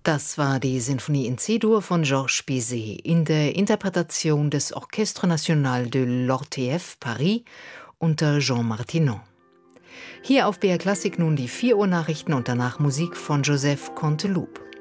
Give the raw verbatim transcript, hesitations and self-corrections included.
Das war die Sinfonie in C-Dur von Georges Bizet in der Interpretation des Orchestre National de l'O R T F Paris unter Jean Martinon. Hier auf B R Klassik nun die vier Uhr Nachrichten und danach Musik von Joseph Canteloup.